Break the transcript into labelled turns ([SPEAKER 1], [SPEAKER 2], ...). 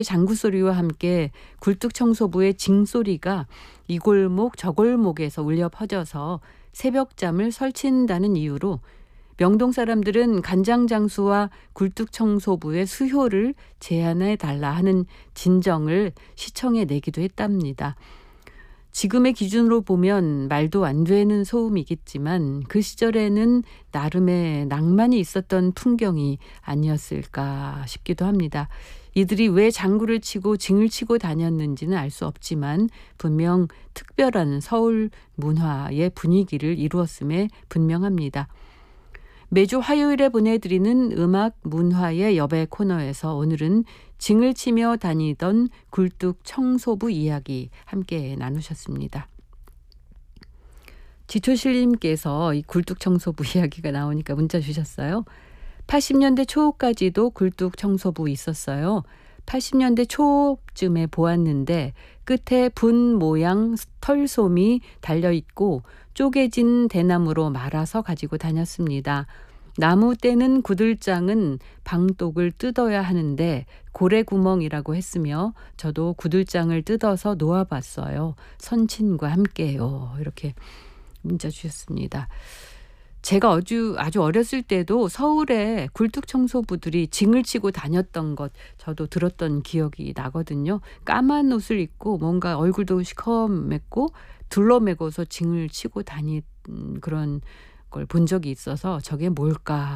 [SPEAKER 1] 장구 소리와 함께 굴뚝 청소부의 징소리가 이 골목 저 골목에서 울려 퍼져서 새벽잠을 설친다는 이유로 명동 사람들은 간장장수와 굴뚝 청소부의 수효를 제한해 달라 하는 진정을 시청에 내기도 했답니다. 지금의 기준으로 보면 말도 안 되는 소음이겠지만 그 시절에는 나름의 낭만이 있었던 풍경이 아니었을까 싶기도 합니다. 이들이 왜 장구를 치고 징을 치고 다녔는지는 알 수 없지만 분명 특별한 서울 문화의 분위기를 이루었음에 분명합니다. 매주 화요일에 보내드리는 음악 문화의 여배 코너에서 오늘은 징을 치며 다니던 굴뚝 청소부 이야기 함께 나누셨습니다. 지초실님께서 이 굴뚝 청소부 이야기가 나오니까 문자 주셨어요. 80년대 초까지도 굴뚝 청소부 있었어요. 80년대 초쯤에 보았는데 끝에 분 모양 털솜이 달려있고 쪼개진 대나무로 말아서 가지고 다녔습니다. 나무 떼는 구들장은 방독을 뜯어야 하는데 고래구멍이라고 했으며 저도 구들장을 뜯어서 놓아봤어요. 선친과 함께요. 이렇게 문자 주셨습니다. 제가 아주 어렸을 때도 서울에 굴뚝 청소부들이 징을 치고 다녔던 것 저도 들었던 기억이 나거든요. 까만 옷을 입고 뭔가 얼굴도 시커멓고 둘러매고서 징을 치고 다닌 그런 걸 본 적이 있어서 저게 뭘까